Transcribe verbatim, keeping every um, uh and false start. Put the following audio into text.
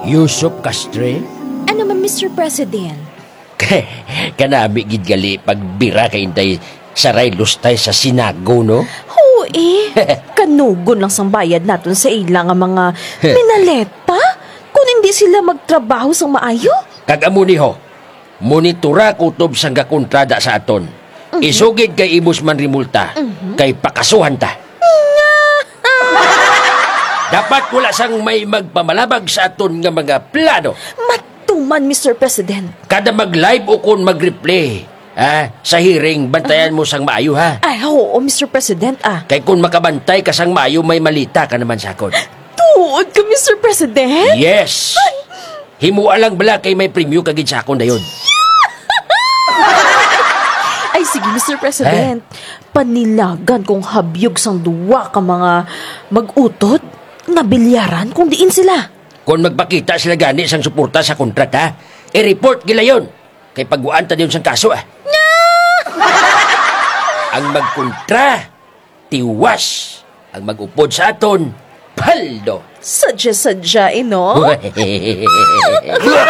Yusuf Castre? Ano man, Mister President? Kanami gid gali pagbira kay intay saray lustay sa sinago, no? Oo eh. Kanugon lang sang bayad naton sa ila nga mga minaleta. Kung hindi sila magtrabaho sang maayo. Kag-amo ni ho, monitora kutob sang gakontrada sa aton. Isugid kay ibus man rimulta, kay pakasuhan ta. Dapat wala sang may magpamalabag sa aton nga mga plano. Matuman, Mister President. Kada mag-live o kung mag-replay, ah, sa hearing, bantayan mo sang maayo, ha? Ay, oo, Mister President, ah. Kay kung makabantay ka sang maayo, may malita ka naman sa akon. Tuod ka, Mister President? Yes! Himua lang bala kay may premyo kagid sa akon dayon. Ay, sige, Mister President. Panilagan kong habyog sang duwa ka mga mag-utod, nabilyaran kung diin sila. Kung magpakita sila gani sang suporta sa kontrata, i-report gila yon. Kay pagguan ta diyon sang kaso, ah. Ang magkontra, tiwas. Ang mag-upod sa aton, paldo. Sadya-sadya, eh, no?